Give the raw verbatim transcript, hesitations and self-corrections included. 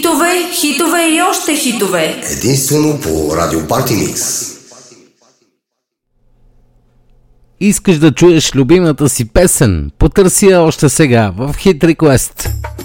Хитове, хитове и още хитове. Единствено по Радио Party Mix. Искаш да чуеш любимата си песен? Потърси я още сега в Hit Request.